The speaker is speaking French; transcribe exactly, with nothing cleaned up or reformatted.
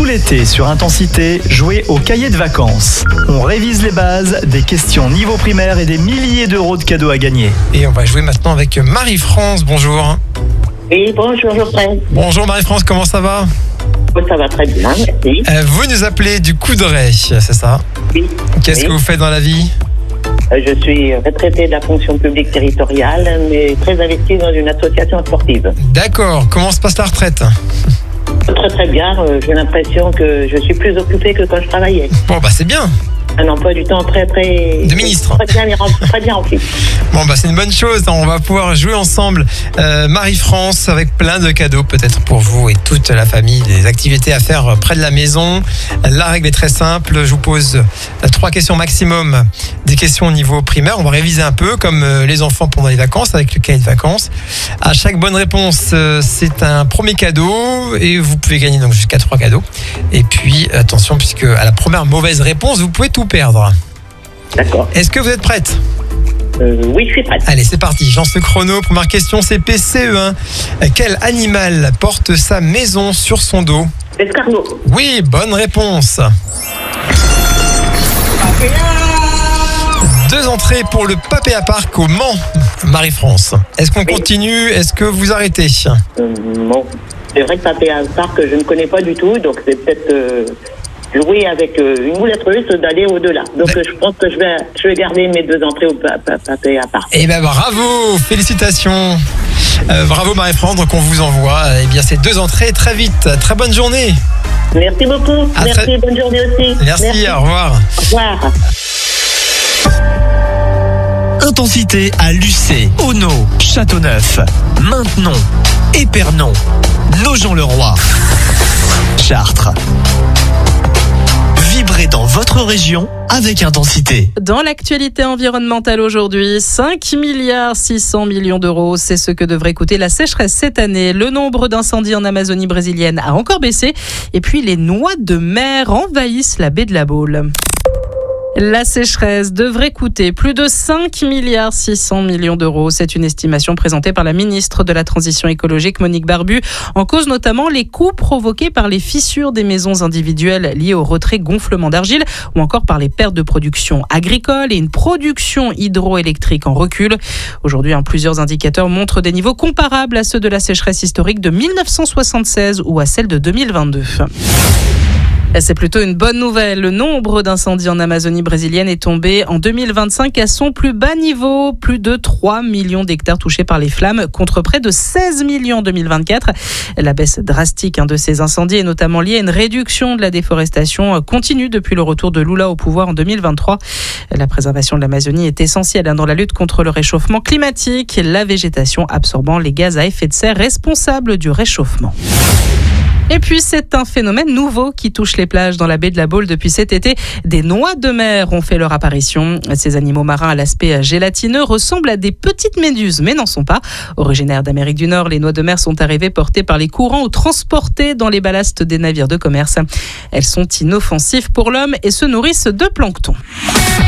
l'été sur Intensité, jouez au cahier de vacances. On révise les bases, des questions niveau primaire et des milliers d'euros de cadeaux à gagner. Et on va jouer maintenant avec Marie-France. Bonjour. Oui, bonjour Geoffrey. Bonjour Marie-France, comment ça va ? Oh, ça va très bien, merci. euh, Vous nous appelez du Coudray, c'est ça ? Oui. Qu'est-ce oui. que vous faites dans la vie ? Euh, Je suis retraitée de la fonction publique territoriale, mais très investie dans une association sportive. D'accord, comment se passe la retraite ? Très très bien, euh, j'ai l'impression que je suis plus occupée que quand je travaillais. Bon bah c'est bien. Un emploi du temps très très... De ministre. Très bien, très bien rempli. Bon bah c'est une bonne chose, on va pouvoir jouer ensemble euh, Marie-France avec plein de cadeaux peut-être pour vous et toute la famille, des activités à faire près de la maison. La règle est très simple, je vous pose euh, trois questions maximum, des questions au niveau primaire, on va réviser un peu comme euh, les enfants pendant les vacances avec le cahier de vacances. À chaque bonne réponse euh, c'est un premier cadeau et vous pouvez gagner donc jusqu'à trois cadeaux. Et puis attention puisque à la première mauvaise réponse vous pouvez tout perdre. D'accord. Est-ce que vous êtes prête ? Euh, oui, je suis prête. Allez, c'est parti. Lance le chrono. Première question, C P C E un. Quel animal porte sa maison sur son dos ? Escargot. Oui, bonne réponse. Deux entrées pour le Papéa Park au Mans, Marie-France. Est-ce qu'on Oui. continue ? Est-ce que vous arrêtez ? Euh, bon, c'est vrai que ça fait un parc que je ne connais pas du tout, donc c'est peut-être... Euh... jouer avec euh, une boulette russe d'aller au-delà. Donc euh, je pense que je vais, je vais garder mes deux entrées au papé à part. Eh ben bravo, félicitations. Euh, bravo Marie-France, donc on vous envoie eh bien ces deux entrées très vite. Très bonne journée. Merci beaucoup. À Merci, très... bonne journée aussi. Merci, Merci, au revoir. Au revoir. Intensité à Lucé, Auneau, Châteauneuf, Maintenon, Épernon, Nogent-le-Roi, Chartres. Vibrez dans votre région avec Intensité. Dans l'actualité environnementale aujourd'hui, cinq milliards six cents millions d'euros, c'est ce que devrait coûter la sécheresse cette année. Le nombre d'incendies en Amazonie brésilienne a encore baissé. Et puis les noix de mer envahissent la baie de la Baule. La sécheresse devrait coûter plus de cinq milliards six cents millions d'euros. C'est une estimation présentée par la ministre de la Transition écologique, Monique Barbu. En cause notamment les coûts provoqués par les fissures des maisons individuelles liées au retrait gonflement d'argile ou encore par les pertes de production agricole et une production hydroélectrique en recul. Aujourd'hui, hein, plusieurs indicateurs montrent des niveaux comparables à ceux de la sécheresse historique de mille neuf cent soixante-seize ou à celle de deux mille vingt-deux. C'est plutôt une bonne nouvelle. Le nombre d'incendies en Amazonie brésilienne est tombé en deux mille vingt-cinq à son plus bas niveau. Plus de trois millions d'hectares touchés par les flammes contre près de seize millions en deux mille vingt-quatre. La baisse drastique de ces incendies est notamment liée à une réduction de la déforestation continue depuis le retour de Lula au pouvoir en deux mille vingt-trois. La préservation de l'Amazonie est essentielle dans la lutte contre le réchauffement climatique, la végétation absorbant les gaz à effet de serre responsables du réchauffement. Et puis, c'est un phénomène nouveau qui touche les plages dans la baie de la Baule depuis cet été. Des noix de mer ont fait leur apparition. Ces animaux marins à l'aspect gélatineux ressemblent à des petites méduses, mais n'en sont pas. Originaires d'Amérique du Nord, les noix de mer sont arrivées portées par les courants ou transportées dans les ballasts des navires de commerce. Elles sont inoffensives pour l'homme et se nourrissent de plancton.